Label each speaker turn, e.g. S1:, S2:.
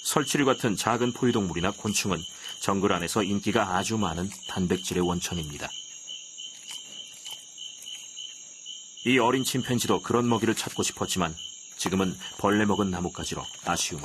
S1: 설치류 같은 작은 포유동물이나 곤충은 정글 안에서 인기가 아주 많은 단백질의 원천입니다. 이 어린 침팬지도 그런 먹이를 찾고 싶었지만 지금은 벌레 먹은 나뭇가지로 아쉬움을